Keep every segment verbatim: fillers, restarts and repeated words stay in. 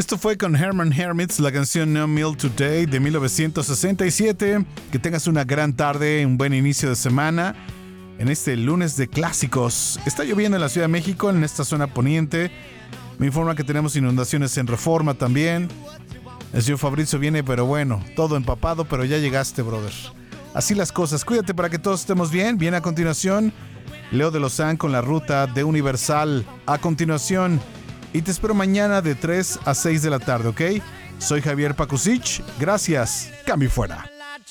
Esto fue con Herman Hermits, la canción No Meal Today de mil novecientos sesenta y siete. Que tengas una gran tarde, un buen inicio de semana en este lunes de clásicos. Está lloviendo en la Ciudad de México, en esta zona poniente. Me informa que tenemos inundaciones en Reforma también. El señor Fabrizio viene, pero bueno, todo empapado, pero ya llegaste, brother. Así las cosas. Cuídate para que todos estemos bien. Viene a continuación Leo de Lozán con la ruta de Universal. A continuación, y te espero mañana de tres a seis de la tarde, ¿ok? Soy Javier Pakusich. Gracias. Cambio fuera.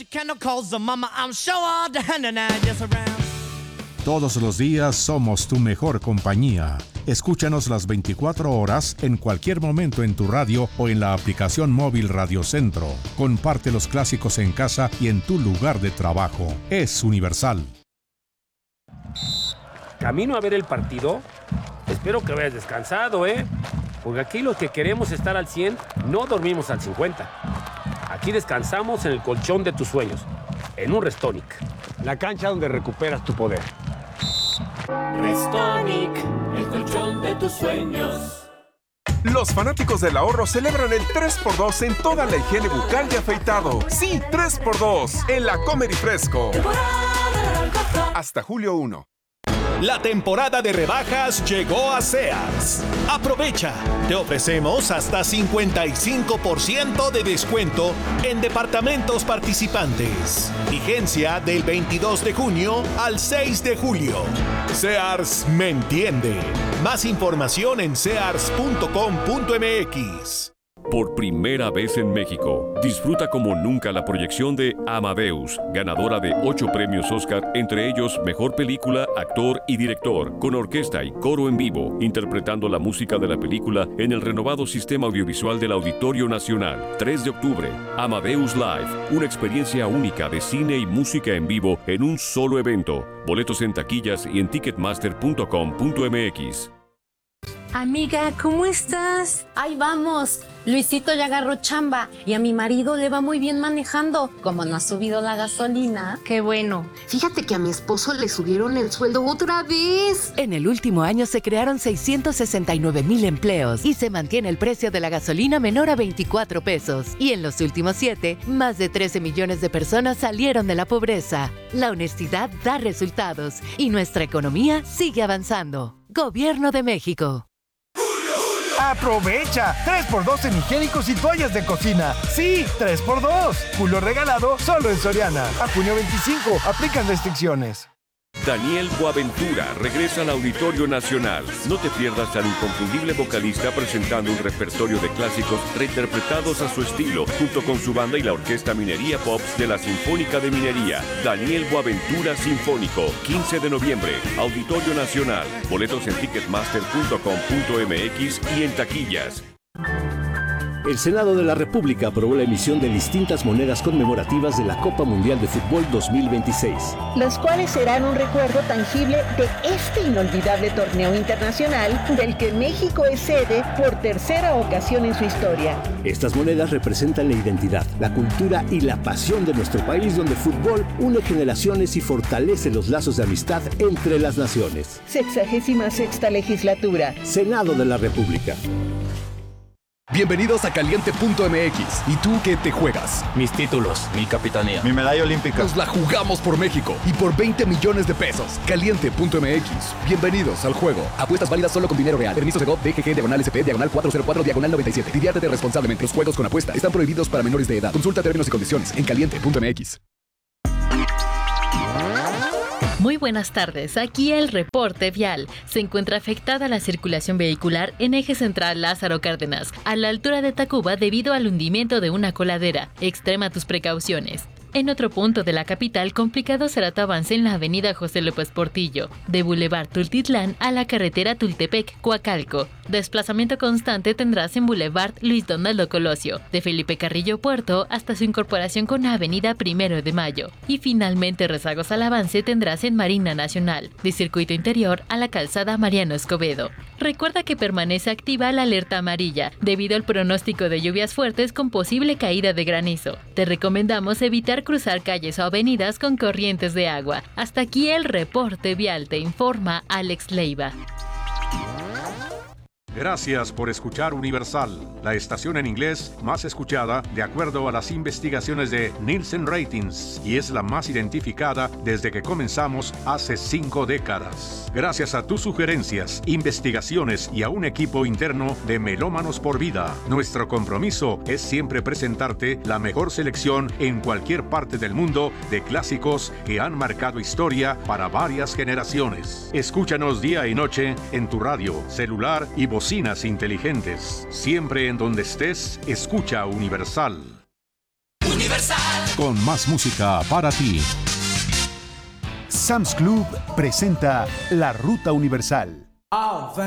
Todos los días somos tu mejor compañía. Escúchanos las veinticuatro horas en cualquier momento en tu radio o en la aplicación móvil Radio Centro. Comparte los clásicos en casa y en tu lugar de trabajo. Es Universal. Camino a ver el partido. Espero que vayas descansado, ¿eh? Porque aquí los que queremos estar al cien no dormimos al cincuenta. Aquí descansamos en el colchón de tus sueños, en un Restonic. La cancha donde recuperas tu poder. Restonic, el colchón de tus sueños. Los fanáticos del ahorro celebran el tres por dos en toda la higiene bucal y afeitado. Sí, tres por dos en la Comer y Fresco. Hasta julio primero. La temporada de rebajas llegó a Sears. Aprovecha, te ofrecemos hasta cincuenta y cinco por ciento de descuento en departamentos participantes. Vigencia del veintidós de junio al seis de julio. Sears me entiende. Más información en sears punto com punto m x. Por primera vez en México, disfruta como nunca la proyección de Amadeus, ganadora de ocho premios Oscar, entre ellos Mejor Película, Actor y Director, con orquesta y coro en vivo, interpretando la música de la película en el renovado sistema audiovisual del Auditorio Nacional. tres de octubre, Amadeus Live, una experiencia única de cine y música en vivo en un solo evento. Boletos en taquillas y en ticketmaster punto com punto m x. Amiga, ¿cómo estás? Ahí vamos. Luisito ya agarró chamba y a mi marido le va muy bien manejando. Como no ha subido la gasolina. Qué bueno. Fíjate que a mi esposo le subieron el sueldo otra vez. En el último año se crearon seiscientos sesenta y nueve mil empleos y se mantiene el precio de la gasolina menor a veinticuatro pesos. Y en los últimos siete, más de trece millones de personas salieron de la pobreza. La honestidad da resultados y nuestra economía sigue avanzando. Gobierno de México. ¡Aprovecha! tres por dos en higiénicos y toallas de cocina. ¡Sí! tres por dos. Julio regalado solo en Soriana. A junio veinticinco. Aplican restricciones. Daniel Boaventura regresa al Auditorio Nacional. No te pierdas al inconfundible vocalista presentando un repertorio de clásicos reinterpretados a su estilo, junto con su banda y la Orquesta Minería Pops de la Sinfónica de Minería. Daniel Boaventura Sinfónico, quince de noviembre, Auditorio Nacional. Boletos en ticketmaster punto com punto m x y en taquillas. El Senado de la República aprobó la emisión de distintas monedas conmemorativas de la Copa Mundial de Fútbol dos mil veintiséis. Las cuales serán un recuerdo tangible de este inolvidable torneo internacional del que México es sede por tercera ocasión en su historia. Estas monedas representan la identidad, la cultura y la pasión de nuestro país, donde el fútbol une generaciones y fortalece los lazos de amistad entre las naciones. Sexagésima sexta legislatura. Senado de la República. Bienvenidos a Caliente punto m x. ¿Y tú qué te juegas? Mis títulos, mi capitanía, mi medalla olímpica. Nos la jugamos por México y por veinte millones de pesos. Caliente punto m x. Bienvenidos al juego. Apuestas válidas solo con dinero real. Permiso Segov D G G diagonal S P diagonal cuatro cero cuatro diagonal noventa y siete. Diviértete responsablemente. Los juegos con apuesta están prohibidos para menores de edad. Consulta términos y condiciones en Caliente punto m x. Muy buenas tardes, aquí el reporte vial. Se encuentra afectada la circulación vehicular en eje central Lázaro Cárdenas, a la altura de Tacuba debido al hundimiento de una coladera. Extrema tus precauciones. En otro punto de la capital, complicado será tu avance en la avenida José López Portillo, de Boulevard Tultitlán a la carretera Tultepec-Coacalco. Desplazamiento constante tendrás en Boulevard Luis Donaldo Colosio, de Felipe Carrillo Puerto hasta su incorporación con la avenida Primero de Mayo. Y finalmente rezagos al avance tendrás en Marina Nacional, de Circuito Interior a la calzada Mariano Escobedo. Recuerda que permanece activa la alerta amarilla, debido al pronóstico de lluvias fuertes con posible caída de granizo. Te recomendamos evitar cruzar calles o avenidas con corrientes de agua. Hasta aquí el reporte vial, te informa Alex Leiva. Gracias por escuchar Universal, la estación en inglés más escuchada de acuerdo a las investigaciones de Nielsen Ratings y es la más identificada desde que comenzamos hace cinco décadas. Gracias a tus sugerencias, investigaciones y a un equipo interno de Melómanos por Vida, nuestro compromiso es siempre presentarte la mejor selección en cualquier parte del mundo de clásicos que han marcado historia para varias generaciones. Escúchanos día y noche en tu radio, celular y bocinas inteligentes. Siempre en donde estés, escucha Universal. Universal. Con más música para ti. Sam's Club presenta La Ruta Universal.